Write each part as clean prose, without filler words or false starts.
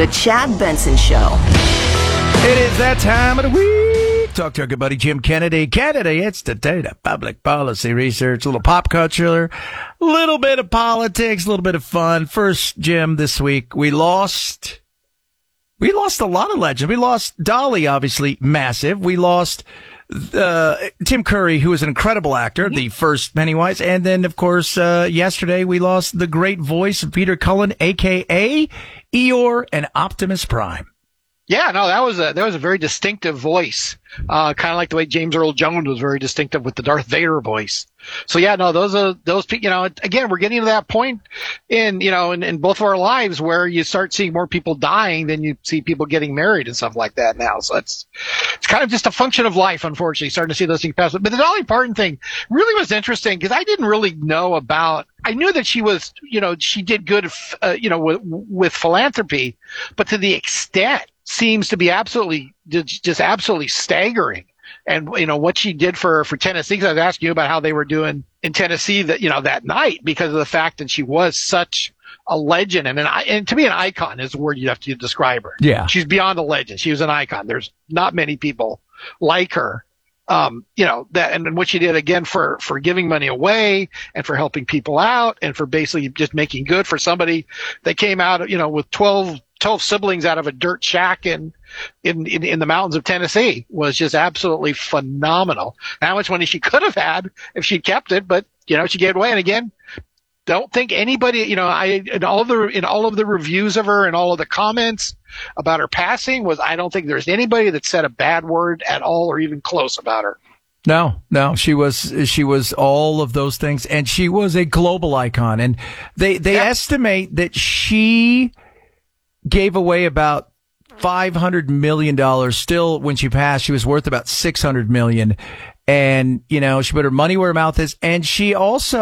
The Chad Benson Show. It is that time of the week. Talk to our good buddy Jim Kennedy. Kennedy, it's the day of public policy research, a little pop culture, a little bit of politics, a little bit of fun. First, Jim, this week, we lost a lot of legends. We lost Dolly, obviously massive. We lost Tim Curry, who is an incredible actor, the first Pennywise. And then, of course, yesterday we lost the great voice of Peter Cullen, a.k.a. Eeyore and Optimus Prime. Yeah, no, that was a very distinctive voice. Kind of like the way James Earl Jones was very distinctive with the Darth Vader voice. So yeah, no, those people, again, we're getting to that point in both of our lives where you start seeing more people dying than you see people getting married and stuff like that now. So it's kind of just a function of life, unfortunately, starting to see those things pass. But the Dolly Parton thing really was interesting because I didn't really know I knew that she was, she did good, with philanthropy, but to the extent seems to be absolutely staggering. And, what she did for Tennessee, because I was asking you about how they were doing in Tennessee that night because of the fact that she was such a legend and to be an icon is the word you have to describe her. Yeah. She's beyond a legend. She was an icon. There's not many people like her. And what she did again for giving money away and for helping people out and for basically just making good for somebody that came out, with 12 siblings out of a dirt shack in the mountains of Tennessee was just absolutely phenomenal. How much money she could have had if she'd kept it, but she gave it away. And again, don't think anybody, in all of the reviews of her and all of the comments about her passing I don't think there's anybody that said a bad word at all or even close about her. No, she was all of those things, and she was a global icon. And they estimate that she gave away about $500 million. Still, when she passed, she was worth about $600 million. And, she put her money where her mouth is. And she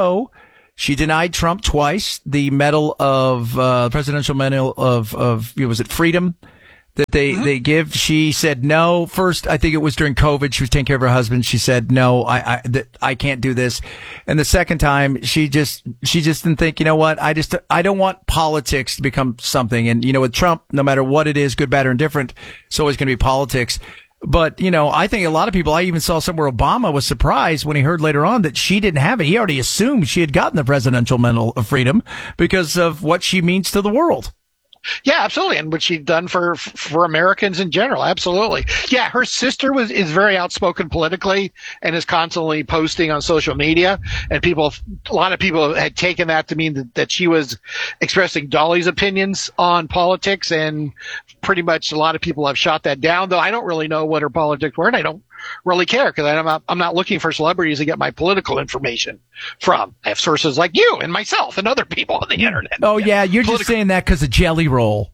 denied Trump twice the presidential medal of was it freedom that they give? She said no. First, I think it was during COVID. She was taking care of her husband. She said, no, I can't do this. And the second time, she just didn't think, I don't want politics to become something. And, with Trump, no matter what it is, good, bad, or indifferent, it's always going to be politics. But, I think a lot of people, I even saw somewhere Obama was surprised when he heard later on that she didn't have it. He already assumed she had gotten the Presidential Medal of Freedom because of what she means to the world. Yeah, absolutely. And what she's done for Americans in general. Absolutely. Yeah. Her sister is very outspoken politically and is constantly posting on social media. And a lot of people had taken that to mean that she was expressing Dolly's opinions on politics. And pretty much a lot of people have shot that down, though I don't really know what her politics were. And I don't really care because I'm not looking for celebrities to get my political information from. I have sources like you and myself and other people on the internet. Oh yeah, you're just saying that because of Jelly Roll.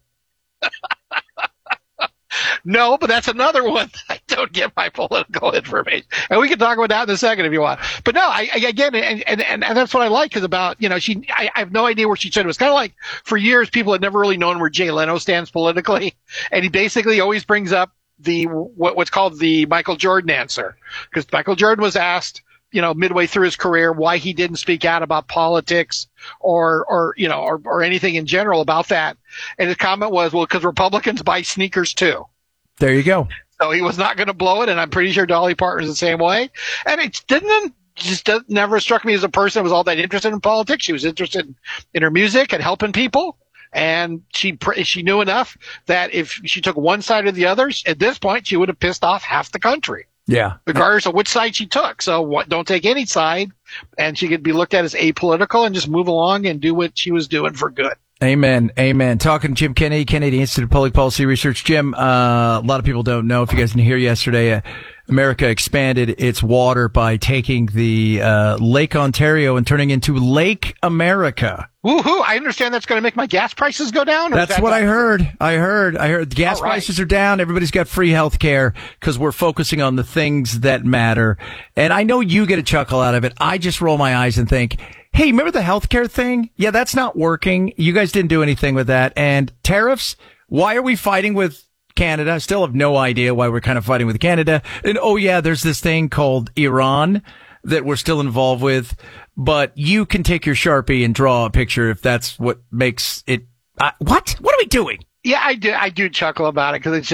No, but that's another one. I don't get my political information, and we can talk about that in a second if you want. But no, again, and that's what I like is about I have no idea where she said it was kind of like for years people had never really known where Jay Leno stands politically, and he basically always brings up what's called the Michael Jordan answer, because Michael Jordan was asked, midway through his career why he didn't speak out about politics or anything in general about that. And his comment was, well, because Republicans buy sneakers too. There you go. So he was not going to blow it. And I'm pretty sure Dolly Parton's the same way. And it never struck me as a person that was all that interested in politics. She was interested in her music and helping people. And she knew enough that if she took one side or the other, at this point, she would have pissed off half the country. Yeah. Regardless of which side she took. So don't take any side. And she could be looked at as apolitical and just move along and do what she was doing for good. Amen. Amen. Talking to Jim Kennedy, Kennedy Institute of Public Policy Research. Jim, a lot of people don't know, if you guys didn't hear yesterday, America expanded its water by taking the Lake Ontario and turning into Lake America. Woohoo! I understand that's going to make my gas prices go down. That's what I heard. I heard gas prices are down. Everybody's got free health care because we're focusing on the things that matter. And I know you get a chuckle out of it. I just roll my eyes and think, hey, remember the healthcare thing? Yeah, that's not working. You guys didn't do anything with that. And tariffs? Why are we fighting with Canada? I still have no idea why we're kind of fighting with Canada. And oh yeah, there's this thing called Iran that we're still involved with. But you can take your Sharpie and draw a picture if that's what makes it. What? What are we doing? Yeah, I do chuckle about it because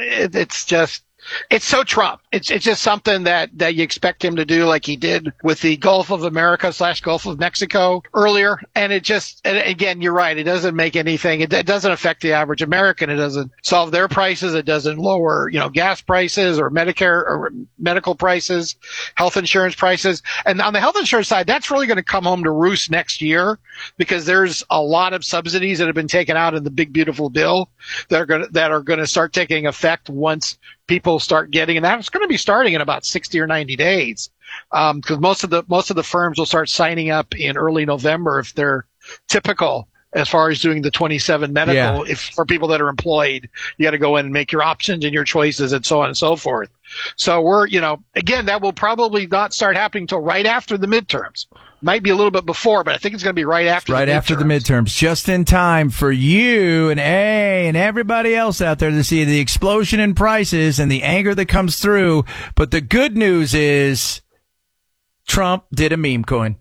it's so Trump. It's just something that you expect him to do, like he did with the Gulf of America / Gulf of Mexico earlier. And again, you're right. It doesn't make anything. It doesn't affect the average American. It doesn't solve their prices. It doesn't lower, gas prices or Medicare or medical prices, health insurance prices. And on the health insurance side, that's really going to come home to roost next year because there's a lot of subsidies that have been taken out in the big, beautiful bill that are going to start taking effect once people start getting, and that's going to be starting in about 60 or 90 days. Because most of the firms will start signing up in early November if they're typical as far as doing the 27 medical. Yeah. If for people that are employed, you got to go in and make your options and your choices and so on and so forth. So we're, again, that will probably not start happening till right after the midterms. Might be a little bit before, but I think it's going to be right after the midterms, just in time for you and everybody else out there to see the explosion in prices and the anger that comes through. But the good news is Trump did a meme coin.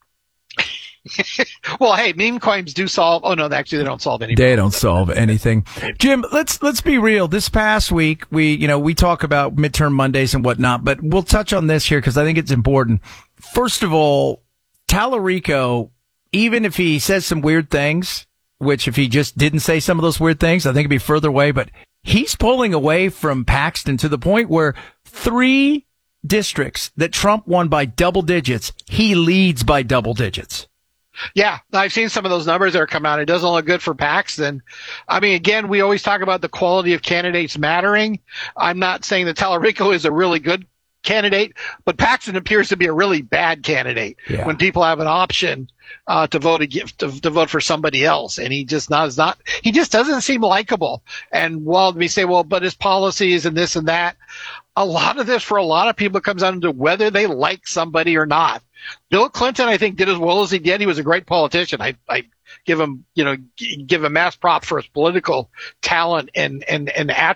Well, hey, meme coins do solve. Oh no, actually, they don't solve anything. They don't solve anything. Jim, let's be real. This past week, we talk about midterm Mondays and whatnot, but we'll touch on this here because I think it's important. First of all, Tallarico, even if he says some weird things, which if he just didn't say some of those weird things, I think it'd be further away, but he's pulling away from Paxton to the point where 3 districts that Trump won by double digits, he leads by double digits. Yeah, I've seen some of those numbers that are coming out. It doesn't look good for Paxton. I mean, again, we always talk about the quality of candidates mattering. I'm not saying that Tallarico is a really good candidate, but Paxton appears to be a really bad candidate when people have an option to vote for somebody else, and he just doesn't seem likable. And while we say, well, but his policies and this and that, a lot of this for a lot of people comes down to whether they like somebody or not. Bill Clinton, I think, did as well as he did. He was a great politician. I give him mass props for his political talent and